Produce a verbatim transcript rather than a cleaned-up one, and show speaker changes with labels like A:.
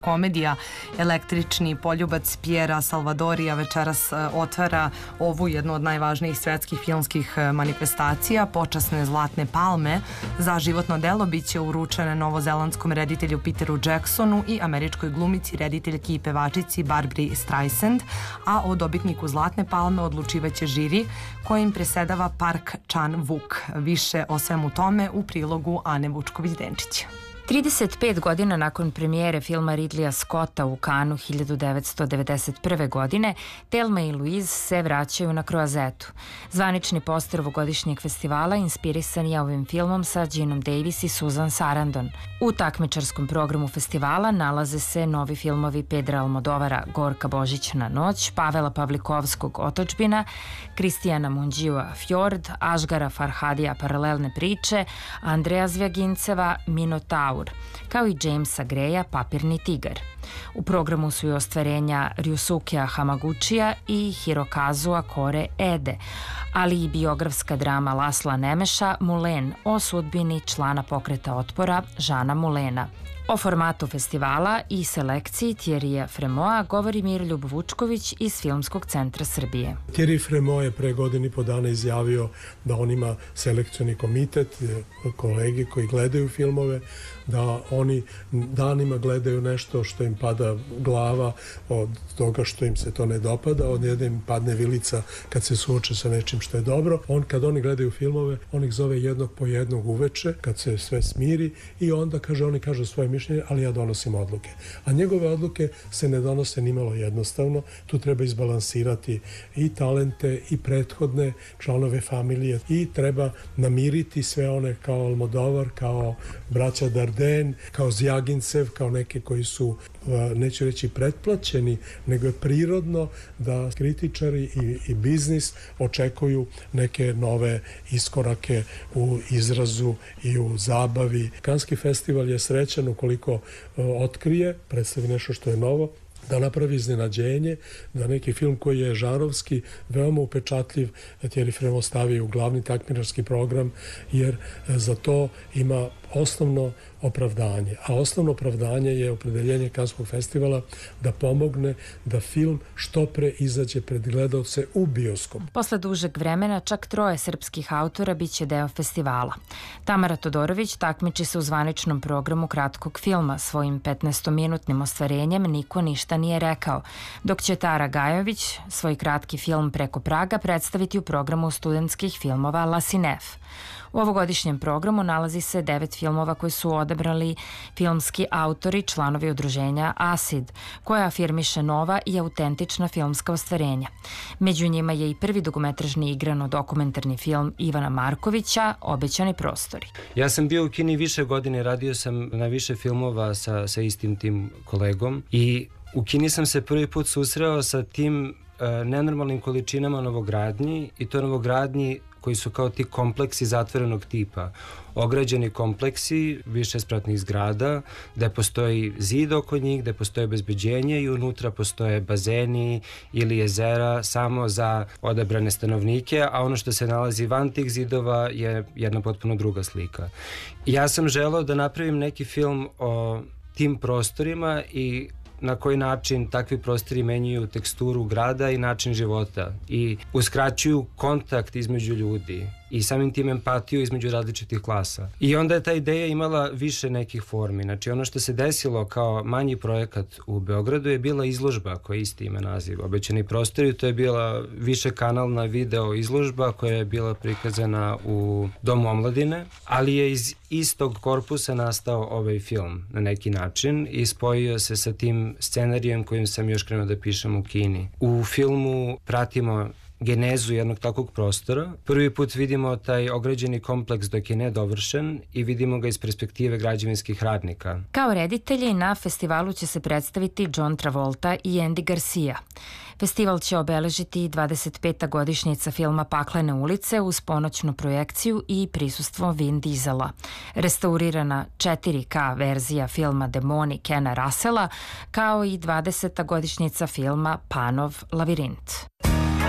A: Komedija Električni poljubac Pjera Salvadorija večeras otvara ovu jednu od najvažnijih svetskih filmskih manifestacija. Počasne Zlatne palme za životno delo biće uručene novozelandskom reditelju Peteru Jacksonu i američkoj glumici, rediteljki i pevačici Barbri Streisand, a o dobitniku Zlatne palme odlučivaće žiri kojim presedava Park Chan-wook. Više o svemu tome u prilogu Ane Vučković-Denčić.
B: trideset pet godina nakon premijere filma Ridleya Scotta u Cannesu hiljadu devetsto devedeset prve. godine, Thelma i Louise se vraćaju na Croisettu. Zvanični poster ovogodišnjeg festivala inspirisan je ovim filmom sa Genom Davis i Susan Sarandon. U takmičarskom programu festivala nalaze se novi filmovi Pedra Almodovara Gorka Božićna noć, Pavela Pavlikovskog Otadžbina, Kristijana Munđiua Fjord, Ažgara Farhadija Paralelne priče, Andreja Zvjaginceva Minotaur, kao i Jamesa Greya Papirni tigar. U programu su i ostvarenja Ryusukija Hamaguchija i Hirokazua Kore Ede, ali i biografska drama Lasla Nemeša Mulen o sudbini člana pokreta otpora Žana Mulena. O formatu festivala i selekciji Thierrya Fremoa govori Miroljub Vučković iz Filmskog centra Srbije.
C: Thierry Fremo je pre godini po dana izjavio da on ima selekcioni komitet, kolege koji gledaju filmove, da oni danima gledaju nešto što im pada glava od toga što im se to ne dopada, od jedne im padne vilica kad se suoče sa nečim što je dobro. On, kad oni gledaju filmove, on ih zove jednog po jednog uveče, kad se sve smiri, i onda kaže, oni kažu svoje mišljenje, ali ja donosim odluke. A njegove odluke se ne donose nimalo jednostavno, tu treba izbalansirati i talente i prethodne članove familije i treba namiriti sve one kao Almodovar, kao braća Darden, kao Zjagincev, kao neke koji su, neću reći pretplaćeni, nego je prirodno da kritičari i, i biznis očekuju neke nove iskorake u izrazu i u zabavi. Kanski festival je srećan ukoliko otkrije, predstavi nešto što je novo, da napravi iznenađenje, da neki film koji je žanrovski, veoma upečatljiv, Thierry Fremo stavi u glavni takmičarski program, jer za to ima osnovno opravdanje. A osnovno opravdanje je opredeljenje Kanskog festivala da pomogne da film što pre izađe pred gledaoce u bioskop.
B: Posle dužeg vremena čak troje srpskih autora biće deo festivala. Tamara Todorović takmiči se u zvaničnom programu kratkog filma svojim petnaestominutnim ostvarenjem Niko ništa nije rekao, dok će Tara Gajović svoj kratki film Preko praga predstaviti u programu studentskih filmova La Cinef. U ovogodišnjem programu nalazi se devet filmova koji su odabrali filmski autori, članovi udruženja ACID, koja afirmiše nova i autentična filmska ostvarenja. Među njima je i prvi dugometražni igrano-dokumentarni film Ivana Markovića, Obećani prostori.
D: Ja sam bio u Kini više godine, radio sam na više filmova sa, sa istim tim kolegom i u Kini sam se prvi put susreo sa tim e, nenormalnim količinama novogradnji, i to novogradnji koji su kao ti kompleksi zatvorenog tipa. Ograđeni kompleksi višespratnih zgrada, gde postoji zid oko njih, gde postoje obezbeđenje i unutra postoje bazeni ili jezera samo za odabrane stanovnike, a ono što se nalazi van tih zidova je jedna potpuno druga slika. Ja sam želeo da napravim neki film o tim prostorima i na koji način takvi prostori menjaju teksturu grada i način života i uskraćuju kontakt između ljudi i samim tim empatiju između različitih klasa. I onda je ta ideja imala više nekih formi. Znači, ono što se desilo kao manji projekat u Beogradu je bila izložba koja isti ima naziv Obećani prostori. To je bila višekanalna video izložba koja je bila prikazana u Domu omladine, ali je iz istog korpusa nastao ovaj film na neki način i spojio se sa tim scenarijem kojim sam još krenuo da pišem u Kini. U filmu pratimo genezu jednog takvog prostora. Prvi put vidimo taj ograđeni kompleks dok je nedovršen i vidimo ga iz perspektive građevinskih radnika.
B: Kao reditelji na festivalu će se predstaviti John Travolta i Andy Garcia. Festival će obeležiti dvadeset peta godišnjica filma Paklene ulice uz ponoćnu projekciju i prisustvo Vin Diesela. Restaurirana četiri ka verzija filma Demoni Kena Russella, kao i dvadeseta godišnjica filma Panov lavirint.